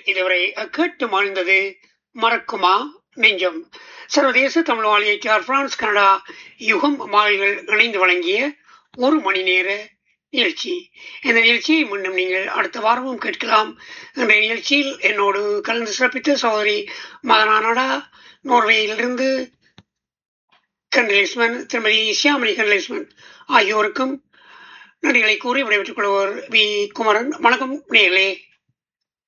இதுவரை கேட்டு மகிழ்ந்தது மறக்குமா நெஞ்சம். சர்வதேச தமிழ் வாழி பிரான்ஸ் கனடா யுகம் மாலைகள் இணைந்து வழங்கிய ஒரு மணி நேர நிகழ்ச்சி. இந்த நிகழ்ச்சியை மீண்டும் நீங்கள் அடுத்த வாரமும் கேட்கலாம். இன்றைய நிகழ்ச்சியில் என்னோடு கலந்து சிறப்பித்த சகோதரி மதனானடா நோர்வேயிலிருந்து கண்டலேஸ்மன், திருமதி சியாமணி கண்டலேஸ்மன் ஆகியோருக்கும் நன்றிகளை கூறி விடைபெற்றுக் கொள்வர் வி குமரன். வணக்கம் நேயர்களே.